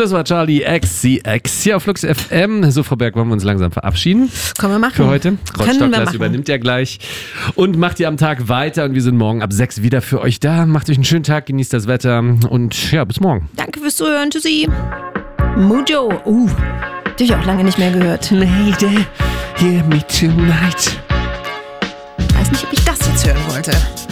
Das war Charlie XCX hier auf Flux FM. So, Frau Berg, wollen wir uns langsam verabschieden? Können wir machen. Für heute. Rod Können wir Stocklers machen. übernimmt ja gleich und macht ihr am Tag weiter. Und wir sind morgen ab 6 wieder für euch da. Macht euch einen schönen Tag, genießt das Wetter und ja, bis morgen. Danke fürs Zuhören. Tschüssi. Mojo. Die habe ich auch lange nicht mehr gehört. Lady, hear me tonight. Weiß nicht, ob ich das jetzt hören wollte.